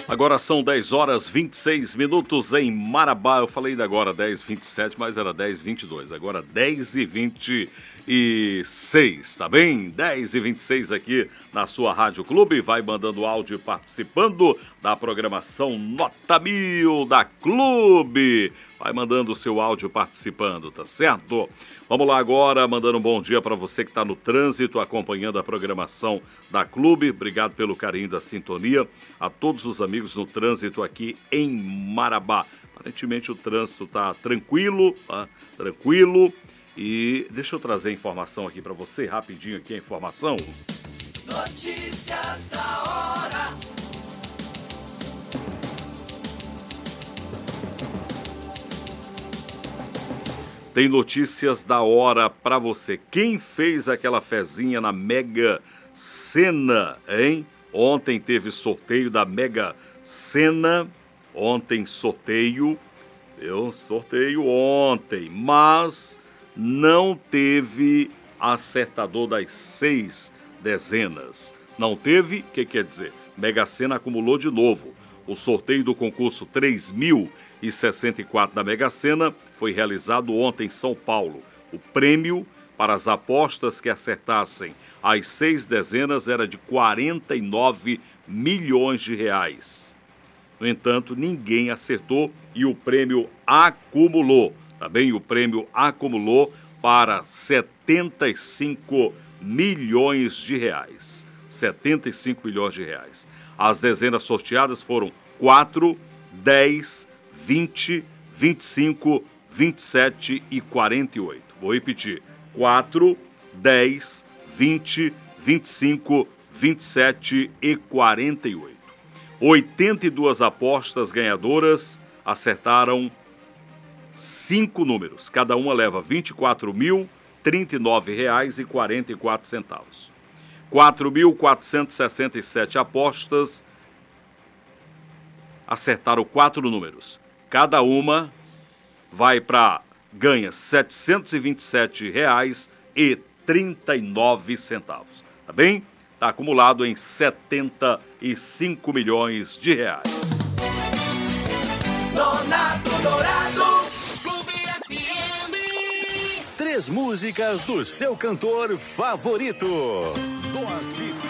Agora são 10 horas 26 minutos em Marabá. Eu falei ainda agora 10h27, mas era 10h22. Agora 10h26, tá bem? 10h26 aqui na sua Rádio Clube. Vai mandando áudio e participando da programação Nota 1000 da Clube. Vai mandando o seu áudio participando, tá certo? Vamos lá agora, mandando um bom dia para você que está no trânsito, acompanhando a programação da Clube. Obrigado pelo carinho da sintonia. A todos os amigos no trânsito aqui em Marabá. Aparentemente o trânsito está tranquilo, tá? Tranquilo. E deixa eu trazer a informação aqui para você, rapidinho aqui a informação. Notícias da hora. Tem notícias da hora para você. Quem fez aquela fezinha na Mega Sena, hein? Ontem teve sorteio da Mega Sena. Ontem sorteio ontem, mas não teve acertador das 6 dezenas. Não teve? O que quer dizer? Mega Sena acumulou de novo. O sorteio do concurso 3.064 da Mega Sena foi realizado ontem em São Paulo. O prêmio para as apostas que acertassem as 6 dezenas era de 49 milhões de reais. No entanto, ninguém acertou e o prêmio acumulou, tá bem? O prêmio acumulou para 75 milhões de reais. 75 milhões de reais. As dezenas sorteadas foram 4, 10, 20, 25, 27 e 48. Vou repetir. 4, 10, 20, 25, 27 e 48. 82 apostas ganhadoras acertaram 5 números. Cada uma leva R$ 24.039,44. 4.467 apostas acertaram 4 números. Cada uma ganha R$ 727,39. Tá bem? Está acumulado em 75 milhões de reais. Nonato Dourado, Clube FM. 3 músicas do seu cantor favorito. Dose